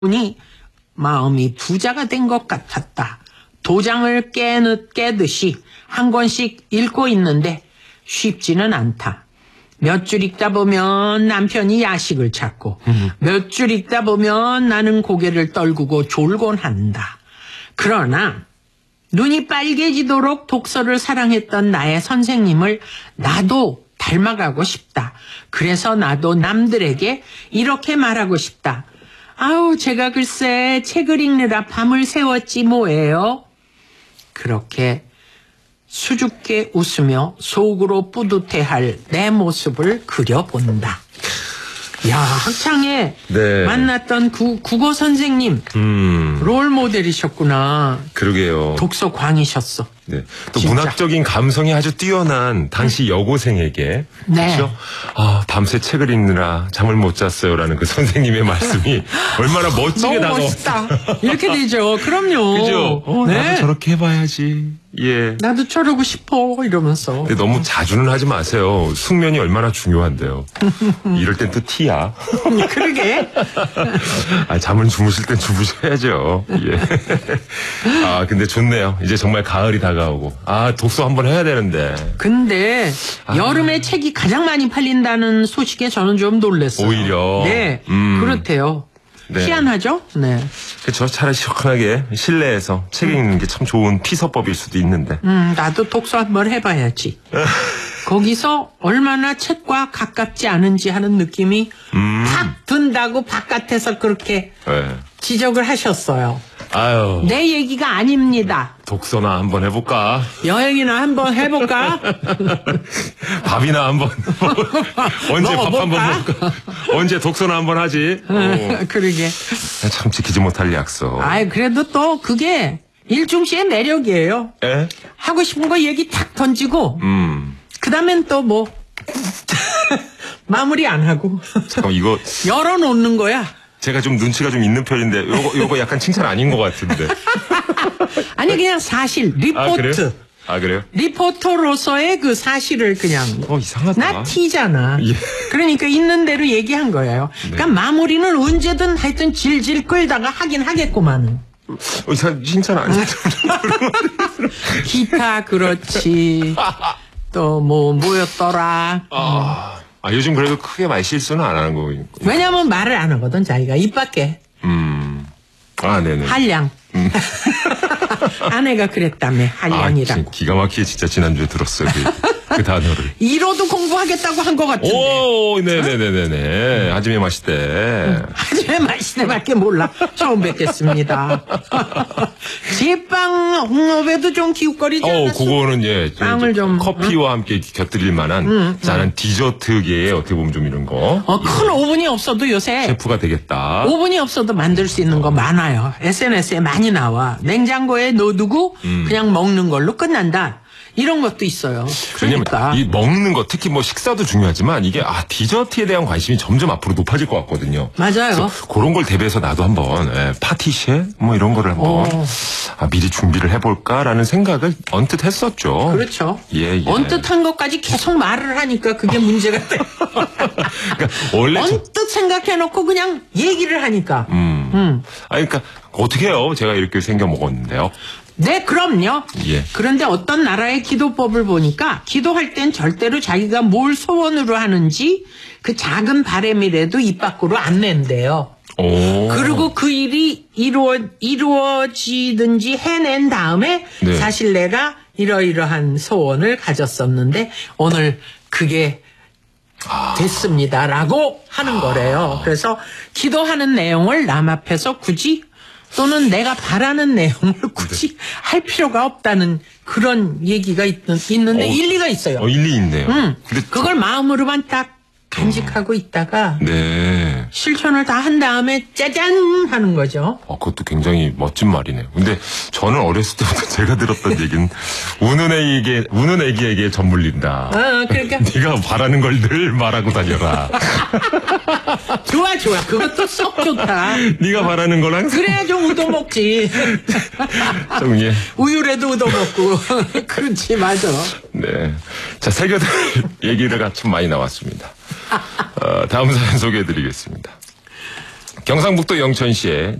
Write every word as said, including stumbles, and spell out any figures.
보니 마음이 부자가 된 것 같았다. 도장을 깨듯, 깨듯이 한 권씩 읽고 있는데 쉽지는 않다. 몇 줄 읽다 보면 남편이 야식을 찾고 몇 줄 읽다 보면 나는 고개를 떨구고 졸곤 한다. 그러나 눈이 빨개지도록 독서를 사랑했던 나의 선생님을 나도 닮아가고 싶다. 그래서 나도 남들에게 이렇게 말하고 싶다. 아우, 제가 글쎄 책을 읽느라 밤을 새웠지 뭐예요. 그렇게 수줍게 웃으며 속으로 뿌듯해할 내 모습을 그려본다. 야, 학창에 네. 만났던 그 국어 선생님 음. 롤 모델이셨구나. 그러게요. 독서 광이셨어. 네. 또 진짜. 문학적인 감성이 아주 뛰어난 당시 여고생에게 네. 그렇죠? 아, 밤새 책을 읽느라 잠을 못 잤어요라는 그 선생님의 말씀이 얼마나 멋지게 너무 멋있다. 이렇게 되죠. 그럼요. 그죠? 어, 네. 나도 저렇게 해봐야지. 예. 나도 저러고 싶어 이러면서. 근데 너무 자주는 하지 마세요. 숙면이 얼마나 중요한데요. 이럴 땐 또 티야. 그러게. 아, 잠을 주무실 땐 주무셔야죠. 예. 아, 근데 좋네요. 이제 정말 가을이 다가오고. 아, 독서 한번 해야 되는데. 근데 아. 여름에 책이 가장 많이 팔린다는 소식에 저는 좀 놀랐어요. 오히려. 네, 음. 그렇대요. 네. 희한하죠? 네. 그렇죠. 차라리 시원하게 실내에서 책 읽는 게 참 좋은 피서법일 수도 있는데. 음, 나도 독서 한번 해봐야지. 거기서 얼마나 책과 가깝지 않은지 하는 느낌이 음. 팍 든다고 바깥에서 그렇게 네. 지적을 하셨어요. 아유. 내 얘기가 아닙니다. 독서나 한번 해볼까? 여행이나 한번 해볼까? 밥이나 한번. 언제 밥 한번 먹을까? 언제 독서나 한번 하지? 그러게. 참 지키지 못할 약속. 아이, 그래도 또 그게 일중 씨의 매력이에요. 에? 하고 싶은 거 얘기 탁 던지고, 음. 그 다음엔 또 뭐, 마무리 안 하고. 잠깐 이거. 열어놓는 거야. 제가 좀 눈치가 좀 있는 편인데 요거 요거 약간 칭찬 아닌 것 같은데. 아니 그냥 사실 리포트. 아, 그래요? 아 그래요? 리포터로서의 그 사실을 그냥. 어 이상하다. 나 티잖아. 예. 그러니까 있는 대로 얘기한 거예요. 네. 그러니까 마무리는 언제든 하여튼 질질 끌다가 하긴 하겠구만. 어, 이상 칭찬 아니야? 기타 그렇지. 또 뭐 뭐였더라. 아. 아, 요즘 그래도 크게 말 실수는 안 하는 거고. 왜냐면 말을 안 하거든, 자기가. 입 밖에. 음. 아, 네네. 한량. 음. 아내가 그랬다며, 한량이라고. 아, 기가 막히게 진짜 지난주에 들었어요. 그, 그 단어를. 이로도 공부하겠다고 한 것 같은데. 오, 네네네네네. 응? 하지메 마시대. 응. 하지메 마시대밖에 몰라. 처음 뵙겠습니다. 제빵 홍업에도 좀 기웃거리지 않았어? 어, 그거는 예. 빵을 좀. 커피와 응? 함께 곁들일 만한 응, 자는 응. 디저트계에 어떻게 보면 좀 이런 거. 어, 큰 예. 오븐이 없어도 요새. 셰프가 되겠다. 오븐이 없어도 만들 수 있는 거 많아요. 에스엔에스에 많이 나와. 냉장고에 넣어두고 음. 그냥 먹는 걸로 끝난다. 이런 것도 있어요. 그러니까. 왜냐면 이 먹는 거 특히 뭐 식사도 중요하지만 이게 아 디저트에 대한 관심이 점점 앞으로 높아질 것 같거든요. 맞아요. 그런 걸 대비해서 나도 한번 예, 파티쉐 뭐 이런 거를 한번 아, 미리 준비를 해볼까라는 생각을 언뜻 했었죠. 그렇죠. 예, 예. 언뜻한 것까지 계속 말을 하니까 그게 문제가 돼. 그러니까 원래 언뜻 저... 생각해놓고 그냥 얘기를 하니까. 음. 음. 아 그러니까 어떻게 해요? 제가 이렇게 생겨 먹었는데요. 네, 그럼요. 예. 그런데 어떤 나라의 기도법을 보니까 기도할 땐 절대로 자기가 뭘 소원으로 하는지 그 작은 바람이라도 입 밖으로 안 낸대요. 오. 그리고 그 일이 이루어, 이루어지든지 해낸 다음에 네. 사실 내가 이러이러한 소원을 가졌었는데 오늘 그게 아. 됐습니다라고 하는 아. 거래요. 그래서 기도하는 내용을 남 앞에서 굳이 또는 내가 바라는 내용을 굳이 네. 할 필요가 없다는 그런 얘기가 있, 있는데 어, 일리가 있어요. 어, 일리 있네요. 응. 그걸 마음으로만 딱 간직하고 어. 있다가 네. 실천을 다 한 다음에 짜잔 하는 거죠. 어, 그것도 굉장히 멋진 말이네요. 근데 저는 어렸을 때부터 제가 들었던 얘기는 우는 애기에게 우는 애기에게 전물린다. 어, 그러니까 네가 바라는 걸 늘 말하고 다녀라. 좋아 좋아. 그것도 썩 좋다. 네가 바라는 걸 항상 그래야 좀 얻어먹지. 좀 예. 우유라도 얻어먹고. 그렇지 맞아. 네. 자 세계들 얘기가 참 많이 나왔습니다. 어, 다음 사연 소개해드리겠습니다. 경상북도 영천시에